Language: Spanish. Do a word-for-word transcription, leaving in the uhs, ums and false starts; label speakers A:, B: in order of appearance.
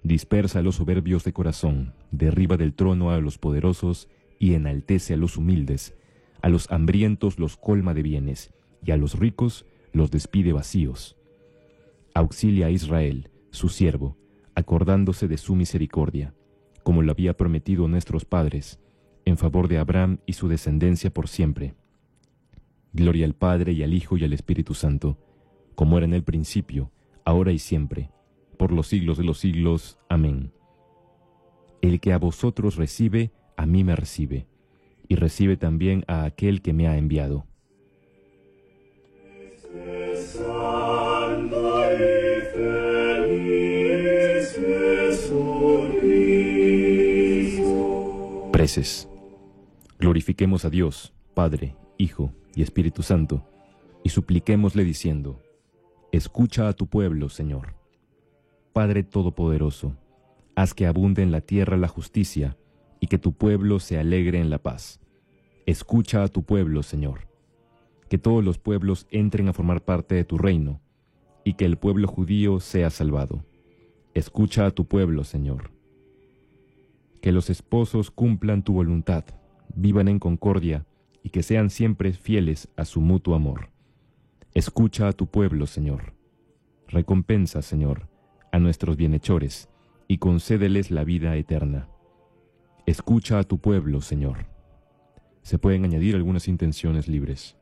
A: Dispersa a los soberbios de corazón, derriba del trono a los poderosos y enaltece a los humildes. A los hambrientos los colma de bienes, y a los ricos los despide vacíos. Auxilia a Israel, su siervo, acordándose de su misericordia, como lo había prometido nuestros padres, en favor de Abraham y su descendencia por siempre. Gloria al Padre, y al Hijo, y al Espíritu Santo, como era en el principio, ahora y siempre, por los siglos de los siglos. Amén. El que a vosotros recibe, a mí me recibe, y recibe también a aquel que me ha enviado. Preces. Glorifiquemos a Dios, Padre, Hijo y Espíritu Santo, y supliquémosle diciendo: escucha a tu pueblo, Señor. Padre Todopoderoso, haz que abunde en la tierra la justicia, y que tu pueblo se alegre en la paz. Escucha a tu pueblo, Señor. Que todos los pueblos entren a formar parte de tu reino, y que el pueblo judío sea salvado. Escucha a tu pueblo, Señor. Que los esposos cumplan tu voluntad, vivan en concordia, y que sean siempre fieles a su mutuo amor. Escucha a tu pueblo, Señor. Recompensa, Señor, a nuestros bienhechores, y concédeles la vida eterna. Escucha a tu pueblo, Señor. Se pueden añadir algunas intenciones libres.